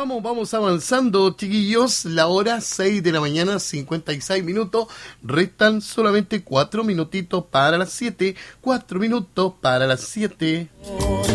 Vamos avanzando, chiquillos. La hora 6 de la mañana, 56 minutos. Restan solamente 4 minutitos para las 7. 4 minutos para las 7.